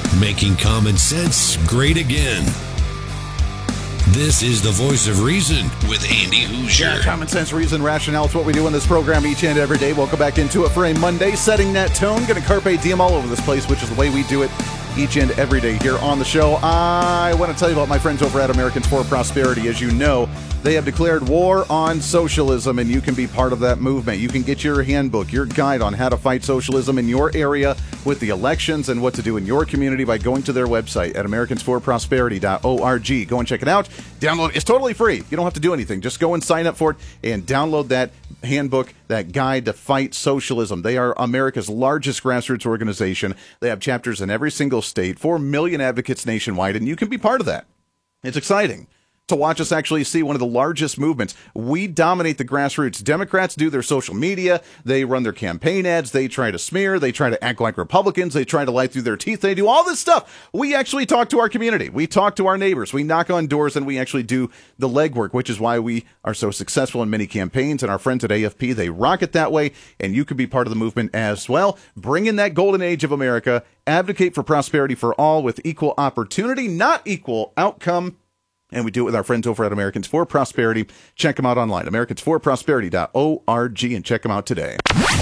making common sense great again. This is the Voice of Reason with Andy Hoosier. Yeah, common sense, reason, rationale. It's what we do in this program each and every day. Welcome back into it for a Monday, setting that tone. Going to carpe diem all over this place, which is the way we do it each and every day here on the show. I want to tell you about my friends over at Americans for Prosperity. As you know, they have declared war on socialism, and you can be part of that movement. You can get your handbook, your guide on how to fight socialism in your area with the elections and what to do in your community by going to their website at americansforprosperity.org. Go and check it out. Download. It's totally free. You don't have to do anything. Just go and sign up for it and download that handbook, that guide to fight socialism. They are America's largest grassroots organization. They have chapters in every single state, 4 million advocates nationwide, and you can be part of that. It's exciting to watch us actually see one of the largest movements. We dominate the grassroots. Democrats do their social media. They run their campaign ads. They try to smear. They try to act like Republicans. They try to lie through their teeth. They do all this stuff. We actually talk to our community. We talk to our neighbors. We knock on doors, and we actually do the legwork, which is why we are so successful in many campaigns. And our friends at AFP, they rock it that way, and you can be part of the movement as well. Bring in that golden age of America. Advocate for prosperity for all with equal opportunity, not equal outcome. And we do it with our friends over at Americans for Prosperity. Check them out online, americansforprosperity.org, and check them out today.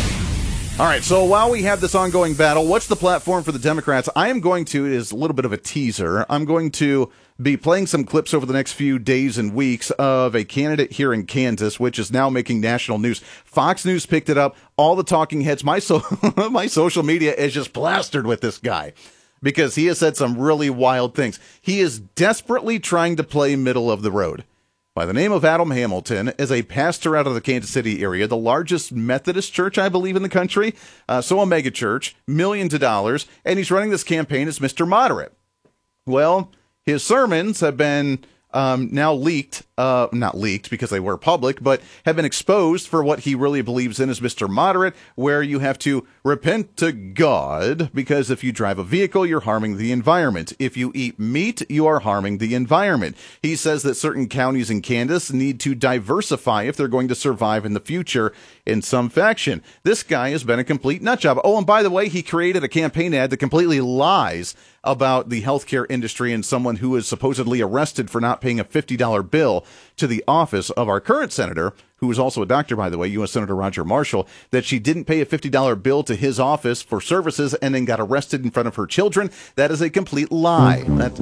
All right, so while we have this ongoing battle, what's the platform for the Democrats? I am going to, it is a little bit of a teaser, I'm going to be playing some clips over the next few days and weeks of a candidate here in Kansas, which is now making national news. Fox News picked it up. All the talking heads, my social media is just plastered with this guy, because he has said some really wild things. He is desperately trying to play middle of the road. By the name of Adam Hamilton, is a pastor out of the Kansas City area, the largest Methodist church, I believe, in the country. So a mega church, millions of dollars, and he's running this campaign as Mr. Moderate. Well, his sermons have been now leaked, not leaked because they were public, but have been exposed for what he really believes in as Mr. Moderate, where you have to repent to God, because if you drive a vehicle, you're harming the environment. If you eat meat, you are harming the environment. He says that certain counties in Kansas need to diversify if they're going to survive in the future in some faction. This guy has been a complete nutjob. Oh, and by the way, he created a campaign ad that completely lies about the healthcare industry and someone who is supposedly arrested for not paying a $50 bill to the office of our current senator, who is also a doctor, by the way, U.S. Senator Roger Marshall, that she didn't pay a $50 bill to his office for services and then got arrested in front of her children. That is a complete lie.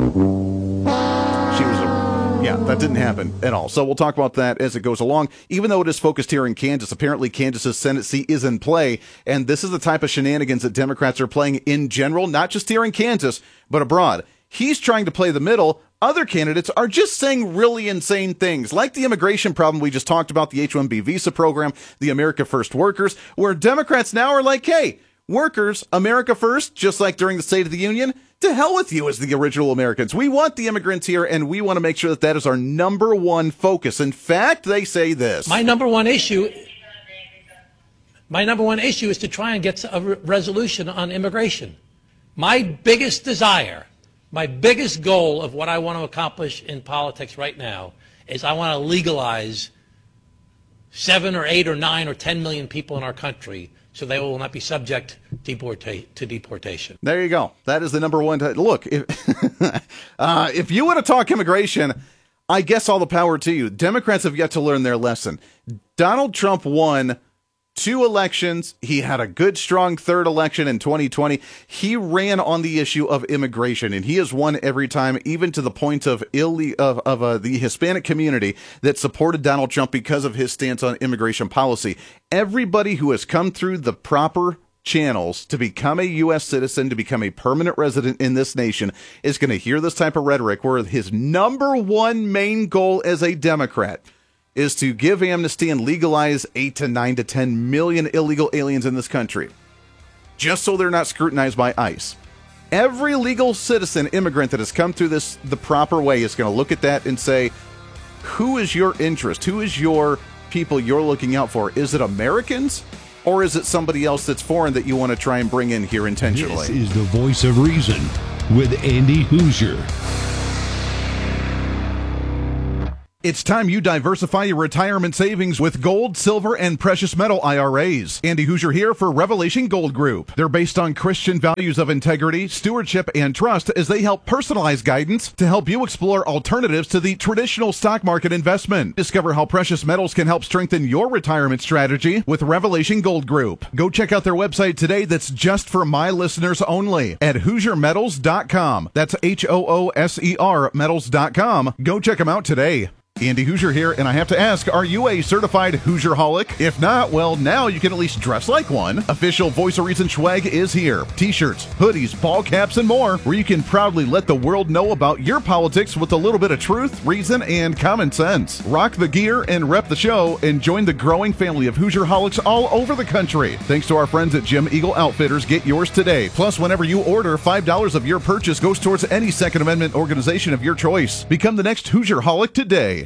That didn't happen at all. So we'll talk about that as it goes along. Even though it is focused here in Kansas, apparently Kansas's Senate seat is in play, and this is the type of shenanigans that Democrats are playing in general, not just here in Kansas, but abroad. He's trying to play the middle. Other candidates are just saying really insane things, like the immigration problem we just talked about, the H-1B visa program, the America First workers, where Democrats now are like, hey, workers, America first, just like during the State of the Union. To hell with you as the original Americans. We want the immigrants here, and we want to make sure that that is our number one focus. In fact, they say this. My number one issue is to try and get a resolution on immigration. My biggest desire, my biggest goal of what I want to accomplish in politics right now is I want to legalize 7 or 8 or 9 or 10 million people in our country so they will not be subject to deportation. There you go. That is the number one. Look, if you want to talk immigration, I guess all the power to you. Democrats have yet to learn their lesson. Donald Trump won 2 elections. He had a good, strong third election in 2020. He ran on the issue of immigration, and he has won every time, even to the point of the Hispanic community that supported Donald Trump because of his stance on immigration policy. Everybody who has come through the proper channels to become a U.S. citizen, to become a permanent resident in this nation, is going to hear this type of rhetoric where his number one main goal as a Democrat is to give amnesty and legalize 8 to 9 to 10 million illegal aliens in this country, just so they're not scrutinized by ICE. Every legal citizen immigrant that has come through this the proper way is going to look at that and say, who is your interest? Who is your people you're looking out for? Is it Americans, or is it somebody else that's foreign that you want to try and bring in here intentionally? This is the Voice of Reason with Andy Hoosier. It's time you diversify your retirement savings with gold, silver, and precious metal IRAs. Andy Hoosier here for Revelation Gold Group. They're based on Christian values of integrity, stewardship, and trust as they help personalize guidance to help you explore alternatives to the traditional stock market investment. Discover how precious metals can help strengthen your retirement strategy with Revelation Gold Group. Go check out their website today that's just for my listeners only at HoosierMetals.com. That's HOOSER Metals.com. Go check them out today. Andy Hoosier here, and I have to ask, are you a certified Hoosier-holic? If not, well, now you can at least dress like one. Official Voice of Reason swag is here. T-shirts, hoodies, ball caps, and more, where you can proudly let the world know about your politics with a little bit of truth, reason, and common sense. Rock the gear and rep the show, and join the growing family of Hoosier-holics all over the country. Thanks to our friends at Jim Eagle Outfitters, get yours today. Plus, whenever you order, $5 of your purchase goes towards any Second Amendment organization of your choice. Become the next Hoosier-holic today.